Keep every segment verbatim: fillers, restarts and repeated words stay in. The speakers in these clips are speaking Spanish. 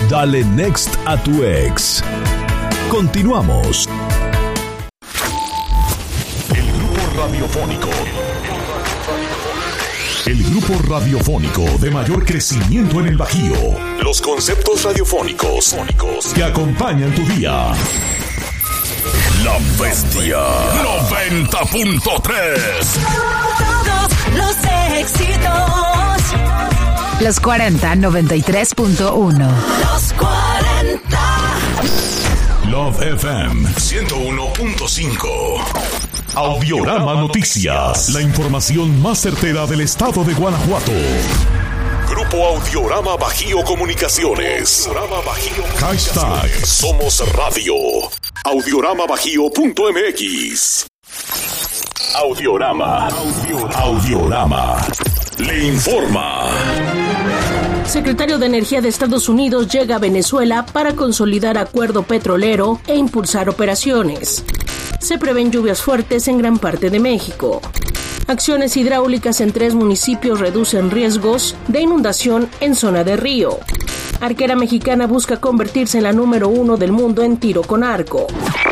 Dale Next a tu ex. Continuamos. El grupo radiofónico. El grupo radiofónico de mayor crecimiento en el Bajío. Los conceptos radiofónicos que acompañan tu día. La Bestia noventa punto tres. Todos los éxitos. Los cuarenta, noventa y tres punto uno. Los cuarenta. Love F M ciento uno punto cinco. Audiorama Noticias. La información más certera del estado de Guanajuato. Grupo Audiorama Bajío Comunicaciones. Audiorama Bajío Hashtag Somos Radio. audiorama bajío punto m x. Audiorama. Audiorama. Le informa. Secretario de Energía de Estados Unidos llega a Venezuela para consolidar acuerdo petrolero e impulsar operaciones. Se prevén lluvias fuertes en gran parte de México. Acciones hidráulicas en tres municipios reducen riesgos de inundación en zona de río. Arquera mexicana busca convertirse en la número uno del mundo en tiro con arco.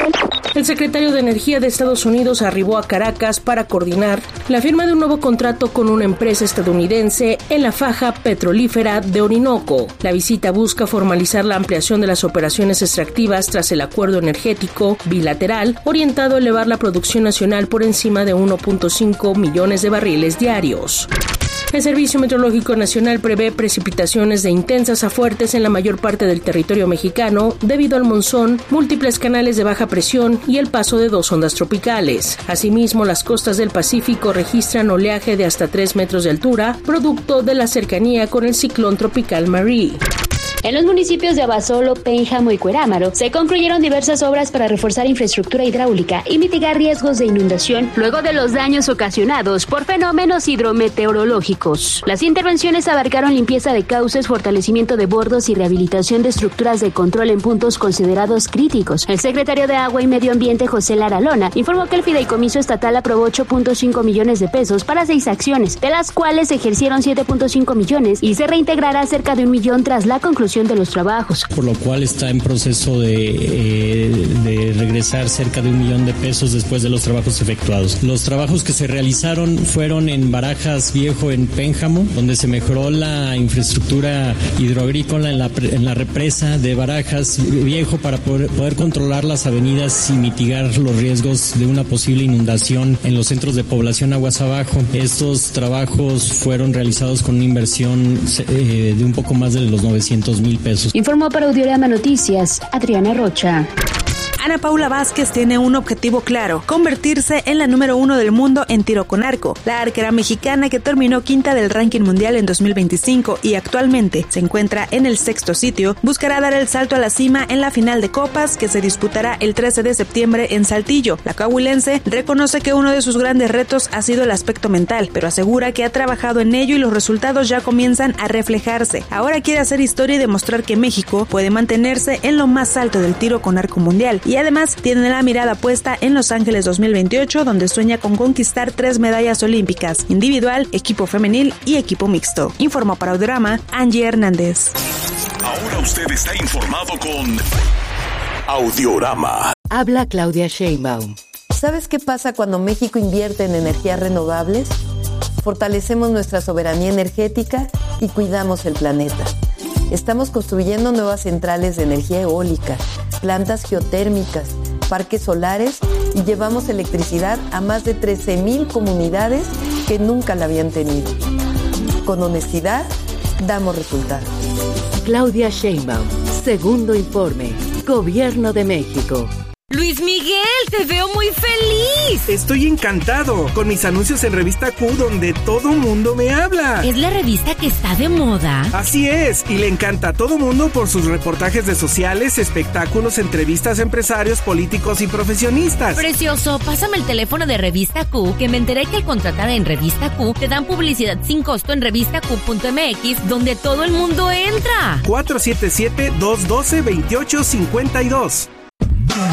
El secretario de Energía de Estados Unidos arribó a Caracas para coordinar la firma de un nuevo contrato con una empresa estadounidense en la faja petrolífera de Orinoco. La visita busca formalizar la ampliación de las operaciones extractivas tras el acuerdo energético bilateral orientado a elevar la producción nacional por encima de uno punto cinco millones de barriles diarios. El Servicio Meteorológico Nacional prevé precipitaciones de intensas a fuertes en la mayor parte del territorio mexicano debido al monzón, múltiples canales de baja presión y el paso de dos ondas tropicales. Asimismo, las costas del Pacífico registran oleaje de hasta tres metros de altura, producto de la cercanía con el ciclón tropical Marie. En los municipios de Abasolo, Pénjamo y Cuerámaro se concluyeron diversas obras para reforzar infraestructura hidráulica y mitigar riesgos de inundación luego de los daños ocasionados por fenómenos hidrometeorológicos. Las intervenciones abarcaron limpieza de cauces, fortalecimiento de bordos y rehabilitación de estructuras de control en puntos considerados críticos. El secretario de Agua y Medio Ambiente, José Lara Lona, informó que el fideicomiso estatal aprobó ocho punto cinco millones de pesos para seis acciones, de las cuales se ejercieron siete punto cinco millones y se reintegrará cerca de un millón tras la conclusión de los trabajos. Por lo cual está en proceso de, eh, de regresar cerca de un millón de pesos después de los trabajos efectuados. Los trabajos que se realizaron fueron en Barajas Viejo, en Pénjamo, donde se mejoró la infraestructura hidroagrícola en la, en la represa de Barajas Viejo para poder, poder controlar las avenidas y mitigar los riesgos de una posible inundación en los centros de población aguas abajo. Estos trabajos fueron realizados con una inversión eh, de un poco más de los novecientos mil pesos. Informó para Audiorama Noticias, Adriana Rocha. Ana Paula Vázquez tiene un objetivo claro: convertirse en la número uno del mundo en tiro con arco. La arquera mexicana, que terminó quinta del ranking mundial en dos mil veinticinco y actualmente se encuentra en el sexto sitio, buscará dar el salto a la cima en la final de copas que se disputará el trece de septiembre en Saltillo. La coahuilense reconoce que uno de sus grandes retos ha sido el aspecto mental, pero asegura que ha trabajado en ello y los resultados ya comienzan a reflejarse. Ahora quiere hacer historia y demostrar que México puede mantenerse en lo más alto del tiro con arco mundial. Y además tiene la mirada puesta en Los Ángeles dos mil veintiocho, donde sueña con conquistar tres medallas olímpicas: individual, equipo femenil y equipo mixto. Informó para Audiorama Angie Hernández. Ahora usted está informado con Audiorama. Habla Claudia Sheinbaum. ¿Sabes qué pasa cuando México invierte en energías renovables? Fortalecemos nuestra soberanía energética y cuidamos el planeta. Estamos construyendo nuevas centrales de energía eólica, plantas geotérmicas, parques solares y llevamos electricidad a más de trece mil comunidades que nunca la habían tenido. Con honestidad, damos resultados. Claudia Sheinbaum, segundo informe, Gobierno de México. Luis Miguel, te veo muy feliz. Estoy encantado con mis anuncios en Revista Q, donde todo mundo me habla. ¿Es la revista que está de moda? Así es, y le encanta a todo mundo por sus reportajes de sociales, espectáculos, entrevistas a empresarios, políticos y profesionistas. Precioso, pásame el teléfono de Revista Q, que me enteré que al contratar en Revista Q te dan publicidad sin costo en revista q punto m x, donde todo el mundo entra. cuatro siete siete, dos uno dos, dos ocho cinco dos.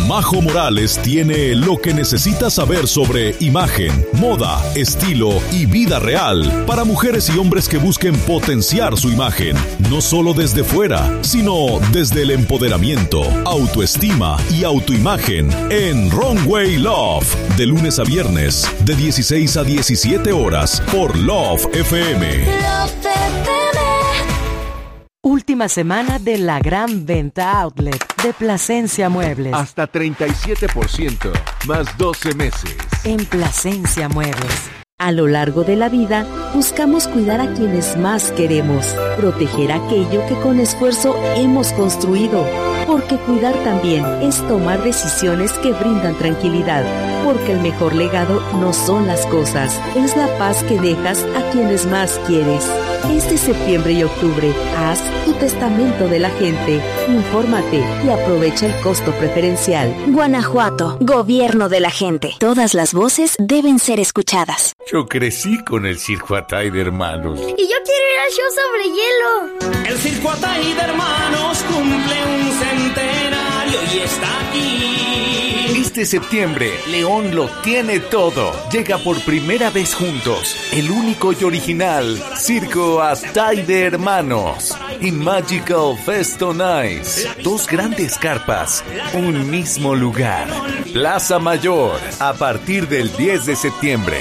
Majo Morales tiene lo que necesitas saber sobre imagen, moda, estilo y vida real para mujeres y hombres que busquen potenciar su imagen, no solo desde fuera, sino desde el empoderamiento, autoestima y autoimagen en Runway Love, de lunes a viernes, de dieciséis a diecisiete horas por Love F M. Love F M. Última semana de la gran venta outlet de Plasencia Muebles. Hasta treinta y siete por ciento, más doce meses. En Plasencia Muebles. A lo largo de la vida, buscamos cuidar a quienes más queremos, proteger aquello que con esfuerzo hemos construido, porque cuidar también es tomar decisiones que brindan tranquilidad, porque el mejor legado no son las cosas, es la paz que dejas a quienes más quieres. Este septiembre y octubre, haz tu testamento de la gente, infórmate y aprovecha el costo preferencial. Guanajuato, gobierno de la gente. Todas las voces deben ser escuchadas. Yo crecí con el Circo Atay de Hermanos. Y yo quiero ir al show sobre hielo. El Circo Atay de Hermanos cumple un centenario y está aquí. Este septiembre, León lo tiene todo. Llega por primera vez juntos, el único y original Circo Atay de Hermanos y Magical Fest on Ice. Dos grandes carpas, un mismo lugar. Plaza Mayor, a partir del diez de septiembre.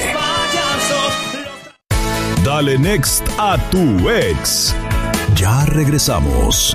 Dale next a tu ex. Ya regresamos.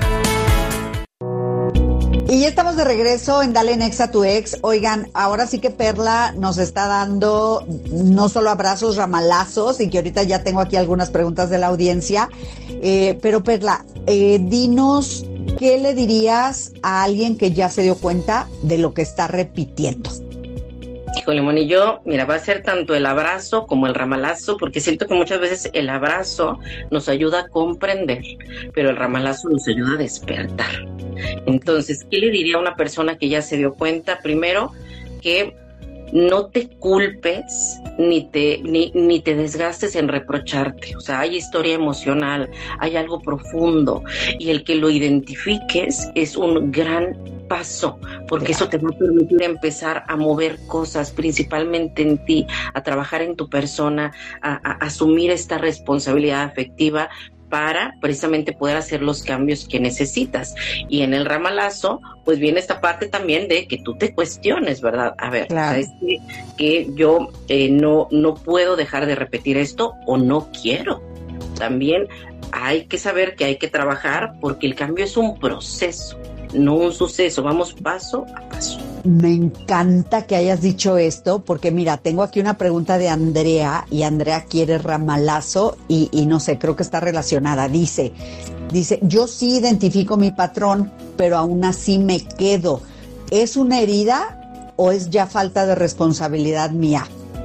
Y ya estamos de regreso en Dale Next a tu ex. Oigan, ahora sí que Perla nos está dando no solo abrazos, ramalazos, y que ahorita ya tengo aquí algunas preguntas de la audiencia. Eh, pero Perla, eh, dinos, ¿qué le dirías a alguien que ya se dio cuenta de lo que está repitiendo? Híjole, Moni, yo, mira, va a ser tanto el abrazo como el ramalazo, porque siento que muchas veces el abrazo nos ayuda a comprender, pero el ramalazo nos ayuda a despertar. Entonces, ¿qué le diría a una persona que ya se dio cuenta? Primero, que no te culpes ni te, ni, ni te desgastes en reprocharte. O sea, hay historia emocional, hay algo profundo, y el que lo identifiques es un gran paso, porque eso te va a permitir empezar a mover cosas, principalmente en ti, a trabajar en tu persona, a, a asumir esta responsabilidad afectiva para precisamente poder hacer los cambios que necesitas. Y en el ramalazo, pues viene esta parte también de que tú te cuestiones, ¿verdad? A ver, claro. ¿Sabes qué? Que yo eh, no, no puedo dejar de repetir esto o no quiero. También hay que saber que hay que trabajar porque el cambio es un proceso, no un suceso. Vamos paso a paso. Me encanta que hayas dicho esto, porque mira, tengo aquí una pregunta de Andrea, y Andrea quiere ramalazo, y, y no sé, creo que está relacionada. Dice, dice, yo sí identifico mi patrón, pero aún así me quedo. ¿Es una herida o es ya falta de responsabilidad mía?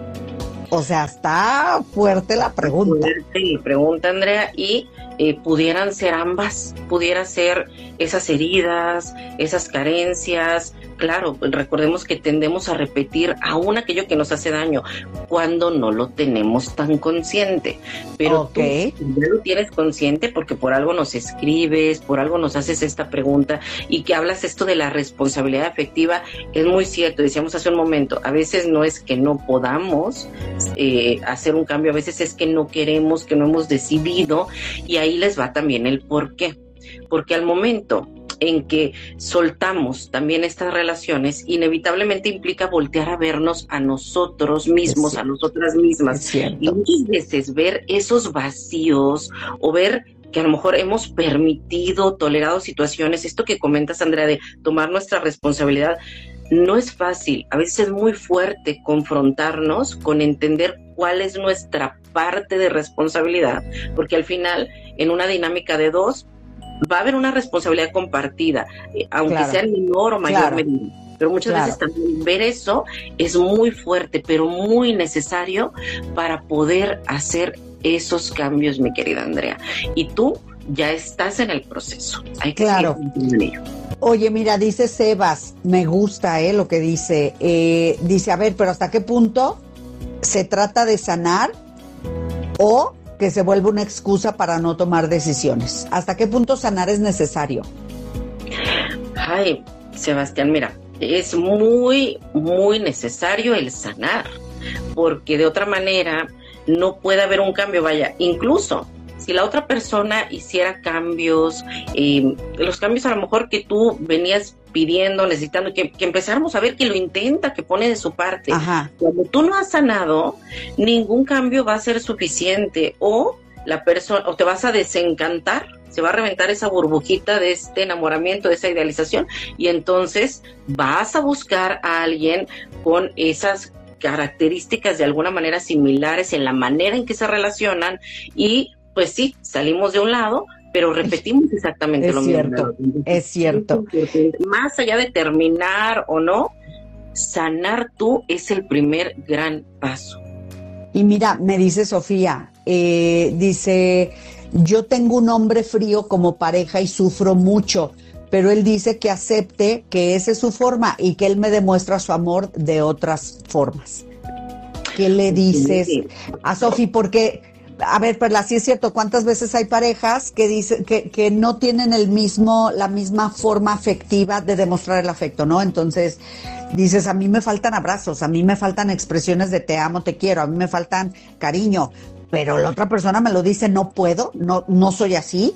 O sea, está fuerte la pregunta. Fuerte la pregunta, Andrea, y eh, pudieran ser ambas, pudiera ser esas heridas, esas carencias. Claro, recordemos que tendemos a repetir aún aquello que nos hace daño cuando no lo tenemos tan consciente. Pero okay. Tú ya lo tienes consciente porque por algo nos escribes, por algo nos haces esta pregunta, y que hablas esto de la responsabilidad afectiva. Es muy cierto, decíamos hace un momento, a veces no es que no podamos eh, hacer un cambio, a veces es que no queremos, que no hemos decidido, y ahí les va también el por qué. Porque al momento en que soltamos también estas relaciones, inevitablemente implica voltear a vernos a nosotros mismos, a nosotras mismas. Y muchas veces ver esos vacíos o ver que a lo mejor hemos permitido, tolerado situaciones, esto que comentas, Andrea, de tomar nuestra responsabilidad, no es fácil. A veces es muy fuerte confrontarnos con entender cuál es nuestra parte de responsabilidad, porque al final, en una dinámica de dos, va a haber una responsabilidad compartida, eh, aunque claro. sea en menor o mayor claro. medida. Pero muchas claro. veces también ver eso es muy fuerte, pero muy necesario para poder hacer esos cambios, mi querida Andrea. Y tú ya estás en el proceso. Hay que claro. seguir en ello. Oye, mira, dice Sebas, me gusta eh, lo que dice. Eh, dice, a ver, pero ¿hasta qué punto se trata de sanar o que se vuelve una excusa para no tomar decisiones? ¿Hasta qué punto sanar es necesario? Ay, Sebastián, mira, es muy, muy necesario el sanar, porque de otra manera no puede haber un cambio. Vaya, incluso si la otra persona hiciera cambios, eh, los cambios a lo mejor que tú venías pidiendo, necesitando, que, que empezáramos a ver que lo intenta, que pone de su parte. Ajá. Cuando tú no has sanado, ningún cambio va a ser suficiente, o la persona, o te vas a desencantar, se va a reventar esa burbujita de este enamoramiento, de esa idealización, y entonces vas a buscar a alguien con esas características de alguna manera similares en la manera en que se relacionan, y pues sí, salimos de un lado, pero repetimos exactamente es lo cierto, mismo. Es cierto, es cierto. Más allá de terminar o no, sanar tú es el primer gran paso. Y mira, me dice Sofía, eh, dice, yo tengo un hombre frío como pareja y sufro mucho, pero él dice que acepte que esa es su forma y que él me demuestra su amor de otras formas. ¿Qué le dices a Sofi? Porque... A ver, Perla, sí es cierto, ¿cuántas veces hay parejas que dicen que, que no tienen el mismo, la misma forma afectiva de demostrar el afecto, ¿no? Entonces, dices, a mí me faltan abrazos, a mí me faltan expresiones de te amo, te quiero, a mí me faltan cariño, pero la otra persona me lo dice, no puedo, no, no soy así,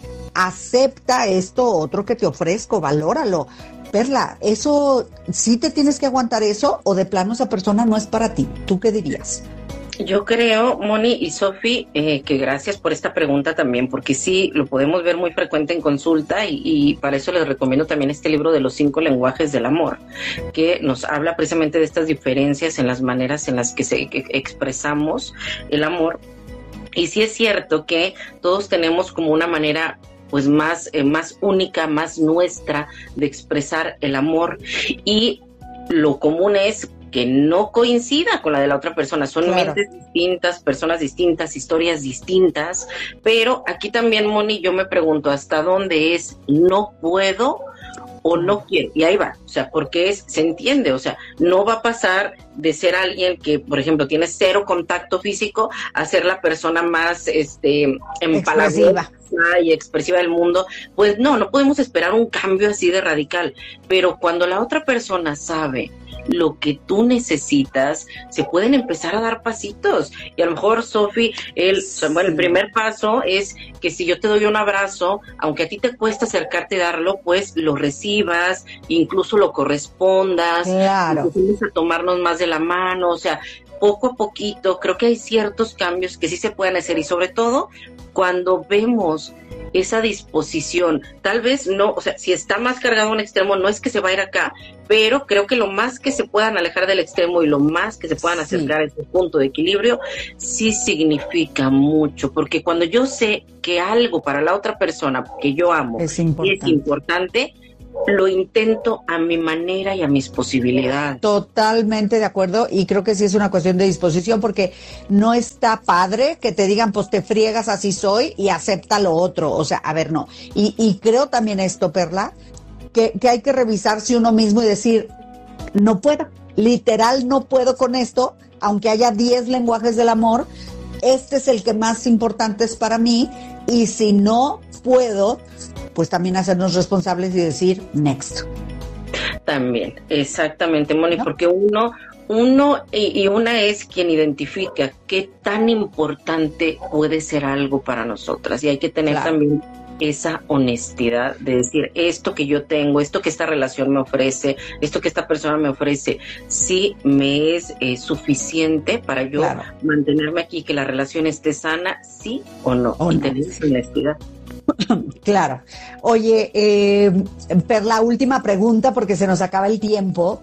acepta esto otro que te ofrezco, valóralo. Perla, ¿eso sí te tienes que aguantar eso o de plano esa persona no es para ti? ¿Tú qué dirías? Yo creo, Moni y Sofi, eh, que gracias por esta pregunta también, porque sí, lo podemos ver muy frecuente en consulta y, y para eso les recomiendo también este libro de los cinco lenguajes del amor, que nos habla precisamente de estas diferencias en las maneras en las que, se, que expresamos el amor. Y sí es cierto que todos tenemos como una manera pues más, eh, más única, más nuestra de expresar el amor, y lo común es que no coincida con la de la otra persona. Son claro. mentes distintas, personas distintas, historias distintas, pero aquí también, Moni, yo me pregunto hasta dónde es no puedo o no quiero, y ahí va, o sea, porque es, se entiende, o sea, no va a pasar de ser alguien que, por ejemplo, tiene cero contacto físico a ser la persona más, este, empalagosa y expresiva del mundo. Pues no, no podemos esperar un cambio así de radical, pero cuando la otra persona sabe lo que tú necesitas, se pueden empezar a dar pasitos. Y a lo mejor, Sofi, el, bueno, el primer paso es que si yo te doy un abrazo, aunque a ti te cuesta acercarte y darlo, pues lo recibas, incluso lo correspondas, claro. Empecemos a tomarnos más de la mano, o sea, poco a poquito. Creo que hay ciertos cambios que sí se pueden hacer, y sobre todo cuando vemos esa disposición, tal vez no, o sea, si está más cargado un extremo, no es que se va a ir acá, pero creo que lo más que se puedan alejar del extremo y lo más que se puedan acercar sí. a ese punto de equilibrio, sí significa mucho, porque cuando yo sé que algo para la otra persona que yo amo es importante, es importante, lo intento a mi manera y a mis posibilidades. Totalmente de acuerdo, y creo que sí es una cuestión de disposición, porque no está padre que te digan, pues te friegas, así soy, y acepta lo otro. O sea, a ver, no. Y, y creo también esto, Perla, que, que hay que revisarse uno mismo y decir, no puedo, literal no puedo con esto, aunque haya diez lenguajes del amor, este es el que más importante es para mí, y si no puedo, pues también hacernos responsables y decir next. También, exactamente, Moni, ¿no? Porque uno, uno y, y una es quien identifica qué tan importante puede ser algo para nosotras, y hay que tener claro. también esa honestidad de decir, esto que yo tengo, esto que esta relación me ofrece, esto que esta persona me ofrece, sí me es eh, suficiente para yo claro. mantenerme aquí, que la relación esté sana, sí o no, o y no. tener esa honestidad. Claro. Oye, eh, Perla, última pregunta porque se nos acaba el tiempo.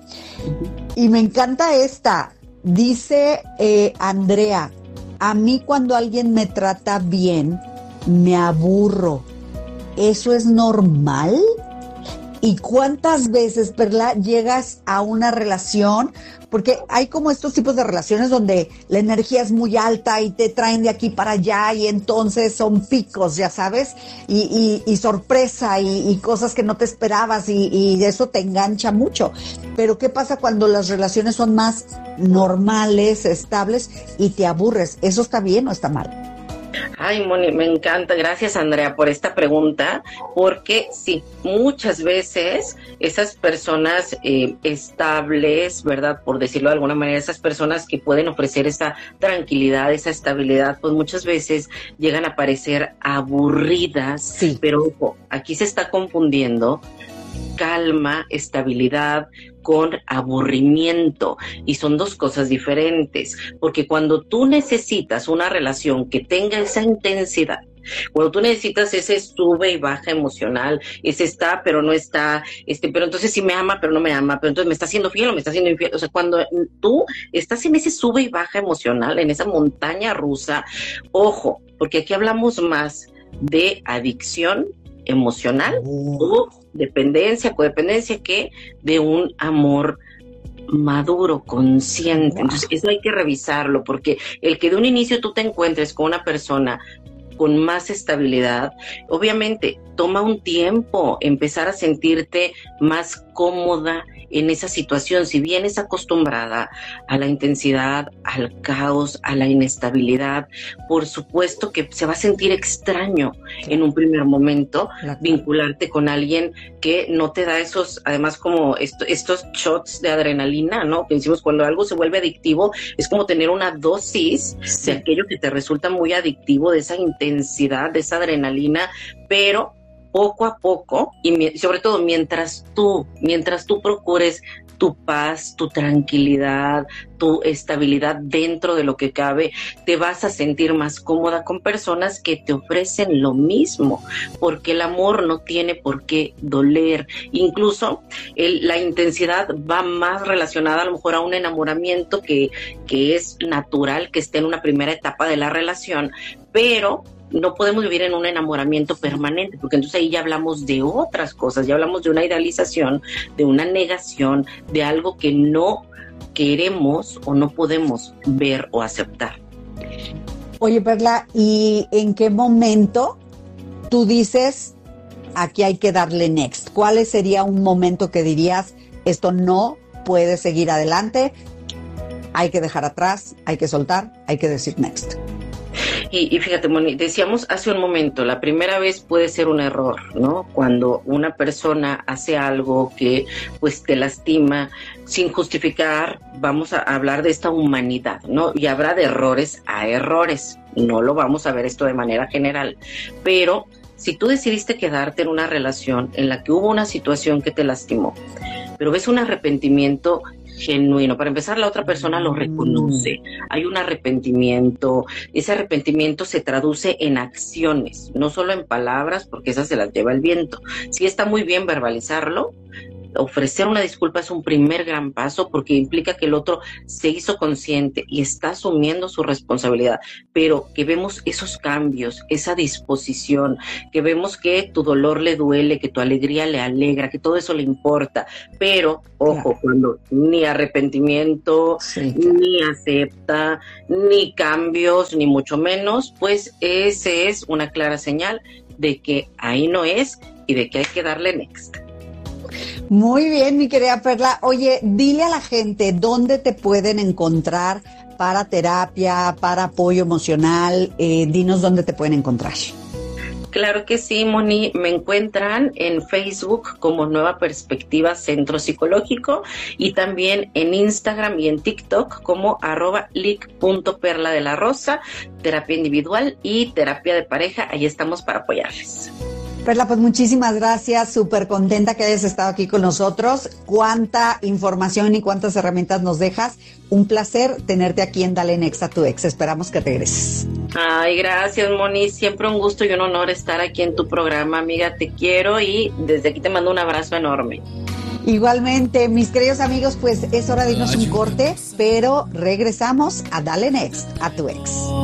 Y me encanta esta. Dice eh, Andrea, a mí cuando alguien me trata bien, me aburro. ¿Eso es normal? ¿Y cuántas veces, Perla, llegas a una relación? Porque hay como estos tipos de relaciones donde la energía es muy alta y te traen de aquí para allá, y entonces son picos, ya sabes, y, y, y sorpresa y, y cosas que no te esperabas, y, y eso te engancha mucho. Pero ¿qué pasa cuando las relaciones son más normales, estables, y te aburres? ¿Eso está bien o está mal? Ay, Moni, me encanta. Gracias, Andrea, por esta pregunta, porque sí, muchas veces esas personas eh, estables, ¿verdad? Por decirlo de alguna manera, esas personas que pueden ofrecer esa tranquilidad, esa estabilidad, pues muchas veces llegan a parecer aburridas. Sí. Pero ojo, aquí se está confundiendo calma, estabilidad con aburrimiento, y son dos cosas diferentes, porque cuando tú necesitas una relación que tenga esa intensidad, cuando tú necesitas ese sube y baja emocional, ese está pero no está, este, pero entonces sí me ama pero no me ama, pero entonces me está haciendo fiel o me está haciendo infiel, o sea, cuando tú estás en ese sube y baja emocional, en esa montaña rusa, ojo, porque aquí hablamos más de adicción emocional o dependencia, codependencia, que de un amor maduro, consciente. Entonces eso hay que revisarlo, porque el que de un inicio tú te encuentres con una persona con más estabilidad, obviamente toma un tiempo empezar a sentirte más cómoda en esa situación. Si vienes acostumbrada a la intensidad, al caos, a la inestabilidad, por supuesto que se va a sentir extraño en un primer momento vincularte con alguien que no te da esos, además como esto, estos shots de adrenalina, ¿no? Que decimos, cuando algo se vuelve adictivo, es como tener una dosis sí. de aquello que te resulta muy adictivo, de esa intensidad, de esa adrenalina, pero poco a poco, y sobre todo mientras tú, mientras tú procures tu paz, tu tranquilidad, tu estabilidad dentro de lo que cabe, te vas a sentir más cómoda con personas que te ofrecen lo mismo, porque el amor no tiene por qué doler. Incluso el, la intensidad va más relacionada a lo mejor a un enamoramiento que, que es natural, que esté en una primera etapa de la relación, pero no podemos vivir en un enamoramiento permanente, porque entonces ahí ya hablamos de otras cosas, ya hablamos de una idealización, de una negación, de algo que no queremos o no podemos ver o aceptar. Oye, Perla, ¿y en qué momento tú dices, aquí hay que darle next? ¿Cuál sería un momento que dirías, esto no puede seguir adelante, hay que dejar atrás, hay que soltar, hay que decir next? Y, y fíjate, Moni, decíamos hace un momento, la primera vez puede ser un error, ¿no? Cuando una persona hace algo que pues te lastima, sin justificar, vamos a hablar de esta humanidad, ¿no? Y habrá de errores a errores, no lo vamos a ver esto de manera general, pero si tú decidiste quedarte en una relación en la que hubo una situación que te lastimó, pero ves un arrepentimiento genuino, para empezar, la otra persona lo reconoce, hay un arrepentimiento, ese arrepentimiento se traduce en acciones, no solo en palabras, porque esas se las lleva el viento. Sí está muy bien verbalizarlo, ofrecer una disculpa es un primer gran paso, porque implica que el otro se hizo consciente y está asumiendo su responsabilidad, pero que vemos esos cambios, esa disposición, que vemos que tu dolor le duele, que tu alegría le alegra, que todo eso le importa, pero ojo, claro, cuando ni arrepentimiento, sí, claro, ni acepta, ni cambios, ni mucho menos, pues ese es una clara señal de que ahí no es y de que hay que darle next. Muy bien, mi querida Perla. Oye, dile a la gente dónde te pueden encontrar para terapia, para apoyo emocional. Eh, dinos dónde te pueden encontrar. Claro que sí, Moni. Me encuentran en Facebook como Nueva Perspectiva Centro Psicológico y también en Instagram y en TikTok como arroba lic.perla de la rosa, terapia individual y terapia de pareja. Ahí estamos para apoyarles. Perla, pues muchísimas gracias, súper contenta que hayas estado aquí con nosotros. Cuánta información y cuántas herramientas nos dejas. Un placer tenerte aquí en Dale Next a tu ex. Esperamos que regreses. Ay, gracias, Moni. Siempre un gusto y un honor estar aquí en tu programa, amiga. Te quiero y desde aquí te mando un abrazo enorme. Igualmente, mis queridos amigos, pues es hora de irnos un corte, pero regresamos a Dale Next a tu ex.